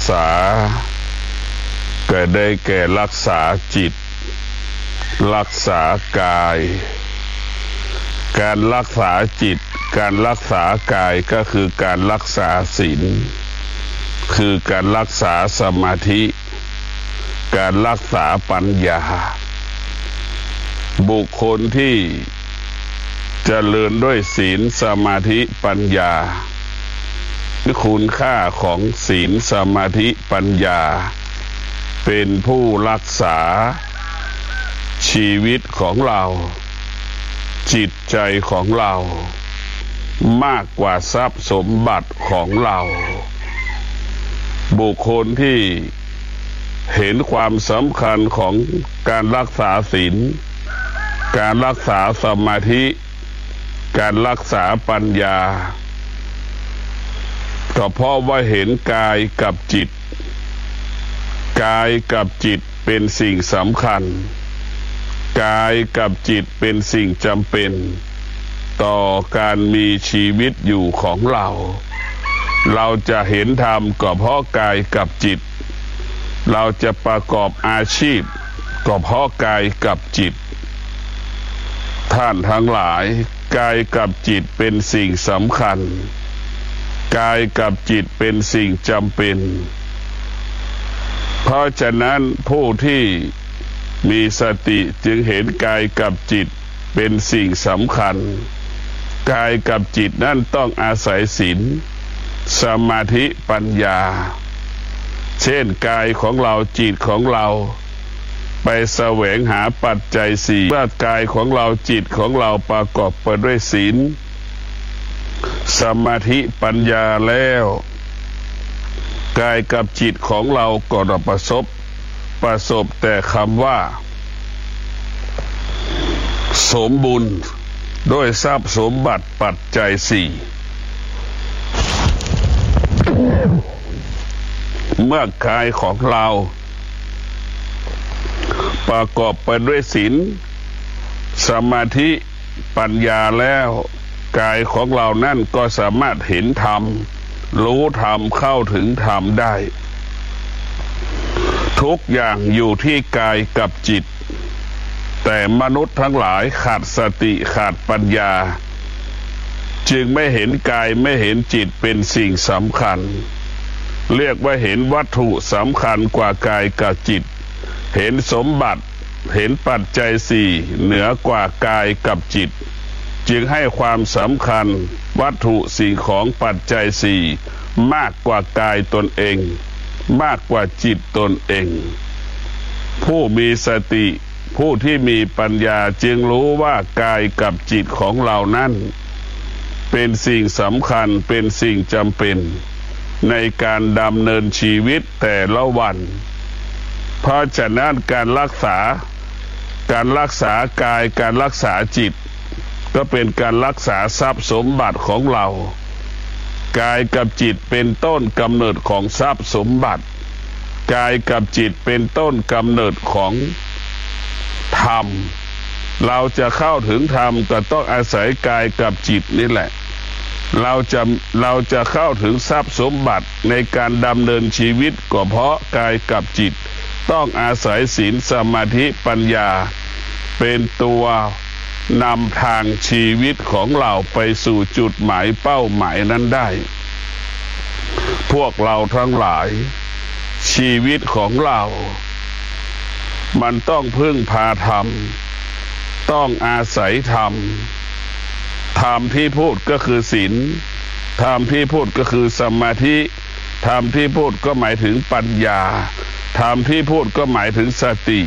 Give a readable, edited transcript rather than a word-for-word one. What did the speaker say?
ษาก็ได้แก่รักษาจิตรักษากายการรักษาจิตการรักษากายก็คือการรักษาศีลคือการรักษาสมาธิการรักษาปัญญาบุคคลที่เจริญด้วยศีลสมาธิปัญญาคุณค่าของศีลสมาธิปัญญาเป็นผู้รักษาชีวิตของเราจิตใจของเรามากกว่าทรัพย์สมบัติของเราบุคคลที่เห็นความสำคัญของการรักษาศีลการรักษาสมาธิการรักษาปัญญาก็เพราะว่าเห็นกายกับจิตกายกับจิตเป็นสิ่งสำคัญกายกับจิตเป็นสิ่งจำเป็นต่อการมีชีวิตอยู่ของเราเราจะเห็นธรรมก็เพราะกายกับจิตเราจะประกอบอาชีพก็เพราะกายกับจิตท่านทั้งหลายกายกับจิตเป็นสิ่งสำคัญกายกับจิตเป็นสิ่งจำเป็นเพราะฉะนั้นผู้ที่มีสติจึงเห็นกายกับจิตเป็นสิ่งสำคัญกายกับจิตนั่นต้องอาศัยศีลสมาธิปัญญาเช่นกายของเราจิตของเราไปแสวงหาปัจจัยสี่เมื่อกายของเราจิตของเราประกอบไปด้วยศีลสมาธิปัญญาแล้วกายกับจิตของเราก็ประสบแต่คำว่าสมบูรณ์ด้วยทรัพย์สมบัติปัจจัยสี่เมื่อกายของเราประกอบไปด้วยศีลสมาธิปัญญาแล้วกายของเรานั่นก็สามารถเห็นธรรมรู้ธรรมเข้าถึงธรรมได้ทุกอย่างอยู่ที่กายกับจิตแต่มนุษย์ทั้งหลายขาดสติขาดปัญญาจึงไม่เห็นกายไม่เห็นจิตเป็นสิ่งสำคัญเรียกว่าเห็นวัตถุสำคัญกว่ากายกับจิตเห็นสมบัติเห็นปัจจัยสี่เหนือกว่ากายกับจิตจึงให้ความสำคัญวัตถุสิ่งของปัจจัยสี่มากกว่ากายตนเองมากกว่าจิตตนเองผู้มีสติผู้ที่มีปัญญาจึงรู้ว่ากายกับจิตของเรานั้นเป็นสิ่งสำคัญเป็นสิ่งจำเป็นในการดำเนินชีวิตแต่ละวันเพราะฉะนั้นการรักษากายการรักษาจิตก็เป็นการรักษาทรัพย์สมบัติของเรากายกับจิตเป็นต้นกำเนิดของทรัพย์สมบัติกายกับจิตเป็นต้นกำเนิดของธรรมเราจะเข้าถึงธรรมก็ต้องอาศัยกายกับจิตนี่แหละเราจะเข้าถึงทรัพย์สมบัติในการดำเนินชีวิตก็เพราะกายกับจิตต้องอาศัยศีลสมาธิปัญญาเป็นตัวนำทางชีวิตของเราไปสู่จุดหมายเป้าหมายนั้นได้พวกเราทั้งหลายชีวิตของเรามันต้องพึ่งพาธรรมต้องอาศัยธรรมธรรมที่พูดก็คือศีลธรรมที่พูดก็คือสมาธิธรรมที่พูดก็หมายถึงปัญญาธรรมที่พูดก็หมายถึงสติ